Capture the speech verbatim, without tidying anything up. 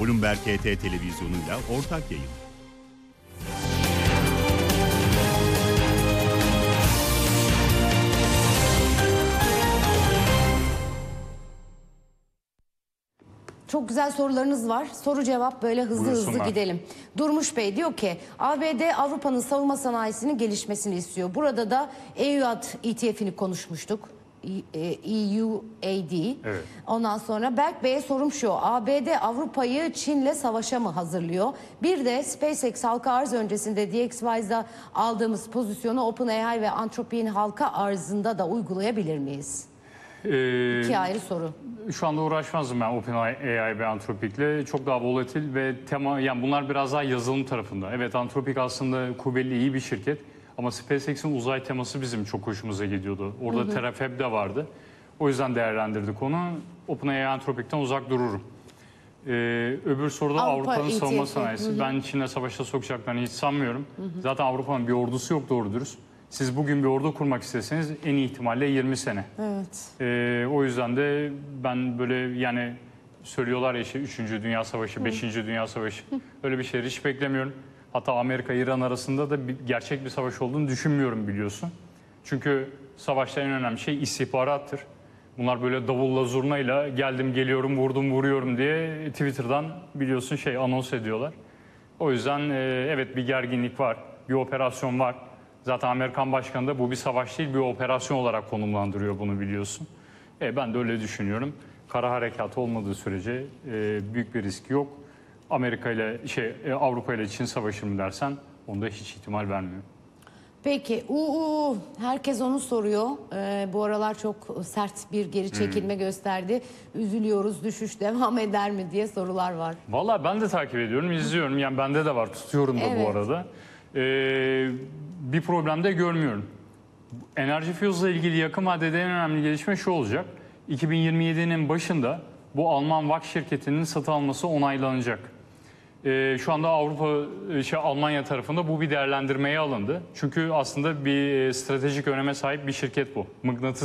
Bloomberg H T televizyonuyla ortak yayın. Çok güzel sorularınız var. Soru cevap böyle hızlı Buyursunlar. hızlı gidelim. Durmuş Bey diyor ki A B D Avrupa'nın savunma sanayisinin gelişmesini istiyor. Burada da E U A D E T F'ini konuşmuştuk. E U A D. Evet. Ondan sonra Berk Bey'e sorum şu. A B D Avrupa'yı Çin'le savaşa mı hazırlıyor? Bir de SpaceX halka arz öncesinde D X Y'da aldığımız pozisyonu OpenAI ve Anthropic'in halka arzında da uygulayabilir miyiz? Ee, İki ayrı soru. Şu anda uğraşmazdım ben OpenAI ve Anthropic'le. Çok daha volatil ve tema, yani bunlar biraz daha yazılım tarafında. Evet, Anthropic aslında kuvvetli, iyi bir şirket. Ama SpaceX'in uzay teması bizim çok hoşumuza gidiyordu. Orada hı hı. Terafab de vardı. O yüzden değerlendirdik onu. OpenAI, Anthropic'ten uzak dururum. Ee, öbür soruda Avrupa Avrupa'nın E T F. savunma sanayisi. Hı hı. Ben Çin'le savaşa sokacaklarını hiç sanmıyorum. Hı hı. Zaten Avrupa'nın bir ordusu yok doğru dürüst. Siz bugün bir ordu kurmak isteseniz en iyi ihtimalle yirmi sene. Evet. Ee, o yüzden de ben böyle, yani söylüyorlar ya işte üçüncü Dünya Savaşı, beşinci Dünya Savaşı. Öyle bir şey hiç beklemiyorum. Hatta Amerika-İran arasında da bir, gerçek bir savaş olduğunu düşünmüyorum, biliyorsun. Çünkü savaşta en önemli şey istihbarattır. Bunlar böyle davulla zurnayla geldim geliyorum vurdum vuruyorum diye Twitter'dan biliyorsun şey anons ediyorlar. O yüzden e, evet bir gerginlik var, bir operasyon var. Zaten Amerikan Başkanı da bu bir savaş değil bir operasyon olarak konumlandırıyor bunu, biliyorsun. E, ben de öyle düşünüyorum. Kara harekatı olmadığı sürece e, büyük bir risk yok. Amerika ile şey e, Avrupa ile Çin savaşır mı dersen onda hiç ihtimal vermiyorum. Peki, uu, herkes onu soruyor. Ee, bu aralar çok sert bir geri çekilme hmm. gösterdi. Üzülüyoruz, düşüş devam eder mi diye sorular var. Vallahi ben de takip ediyorum, izliyorum. Yani bende de var, tutuyorum da evet. Bu arada. Ee, bir problem de görmüyorum. Enerji Fuz'la ilgili yakın vadede en önemli gelişme şu olacak. iki bin yirmi yedi'nin başında bu Alman Vak şirketinin satın alması onaylanacak. Ee, şu anda Avrupa, şey, Almanya tarafında bu bir değerlendirmeye alındı. Çünkü aslında bir stratejik öneme sahip bir şirket bu. Mıknatıs